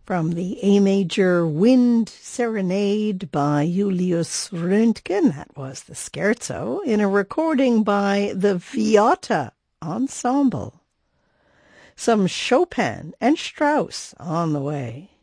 From the A major Wind Serenade by Julius Röntgen, that was the scherzo, in a recording by the Viotta Ensemble. Some Chopin and Strauss on the way.